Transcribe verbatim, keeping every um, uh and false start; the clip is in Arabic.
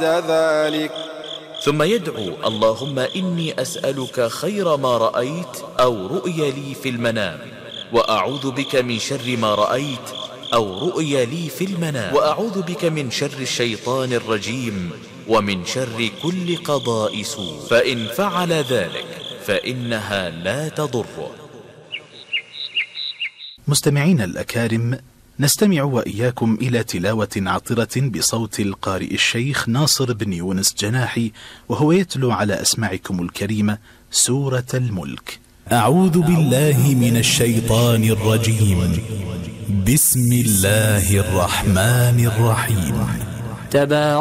ذلك. ثم يدعو: اللهم إني أسألك خير ما رأيت أو رؤي لي في المنام، وأعوذ بك من شر ما رأيت أو رؤي لي في المنام، وأعوذ بك من شر الشيطان الرجيم ومن شر كل قضاء سوء. فإن فعل ذلك فإنها لا تضره. مستمعين الأكارم، نستمع وإياكم إلى تلاوة عطرة بصوت القارئ الشيخ ناصر بن يونس جناحي، وهو يتلو على أسماعكم الكريمة سورة الملك. أعوذ بالله من الشيطان الرجيم. بسم الله الرحمن الرحيم. تبارك